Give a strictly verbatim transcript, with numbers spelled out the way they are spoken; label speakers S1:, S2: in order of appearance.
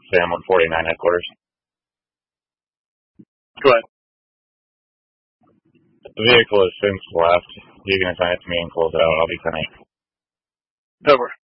S1: Sam one forty-nine headquarters.
S2: Go ahead.
S1: The vehicle has since left. You can assign it to me and close it out. I'll be ten eight.
S2: Over.